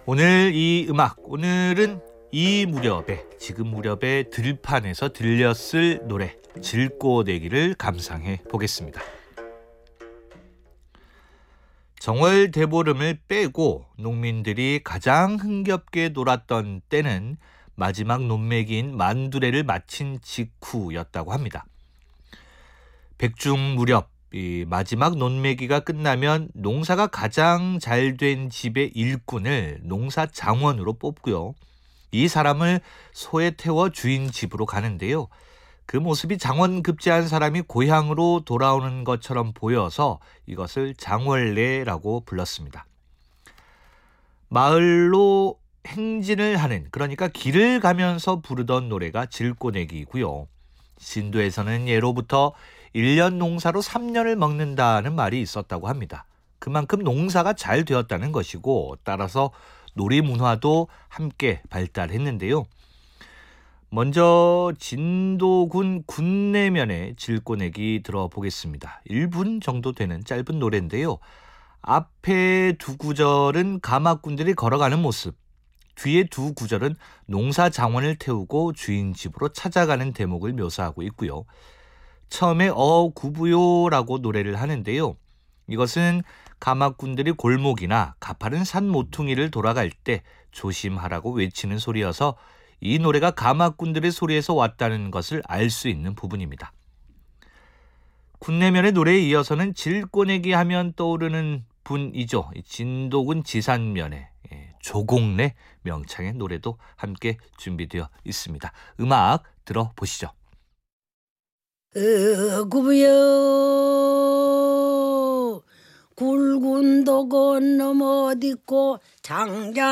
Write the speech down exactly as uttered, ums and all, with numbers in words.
오늘 이 음악, 오늘은 이 무렵에, 지금 무렵에 들판에서 들렸을 노래 질꼬내기를 감상해 보겠습니다. 정월 대보름을 빼고 농민들이 가장 흥겹게 놀았던 때는 마지막 논매기인 만두래를 마친 직후였다고 합니다. 백중 무렵 이 마지막 논매기가 끝나면 농사가 가장 잘 된 집의 일꾼을 농사장원으로 뽑고요. 이 사람을 소에 태워 주인 집으로 가는데요. 그 모습이 장원급제한 사람이 고향으로 돌아오는 것처럼 보여서 이것을 장월례라고 불렀습니다. 마을로 행진을 하는, 그러니까 길을 가면서 부르던 노래가 질꼬내기이고요. 신도에서는 예로부터 일 년 농사로 삼 년을 먹는다는 말이 있었다고 합니다. 그만큼 농사가 잘 되었다는 것이고, 따라서 놀이 문화도 함께 발달했는데요. 먼저 진도군 군내면의 질꼬내기 들어보겠습니다. 일 분 정도 되는 짧은 노래인데요. 앞에 두 구절은 가마꾼들이 걸어가는 모습, 뒤에 두 구절은 농사장원을 태우고 주인 집으로 찾아가는 대목을 묘사하고 있고요. 처음에 어구부요라고 노래를 하는데요. 이것은 가마꾼들이 골목이나 가파른 산 모퉁이를 돌아갈 때 조심하라고 외치는 소리여서 이 노래가 가마꾼들의 소리에서 왔다는 것을 알 수 있는 부분입니다. 군내면의 노래에 이어서는 질꼬내기 하면 떠오르는 분이죠. 진도군 지산면의 조공래 명창의 노래도 함께 준비되어 있습니다. 음악 들어보시죠. 어구부여 굵은 도건 넘어 딛고 장자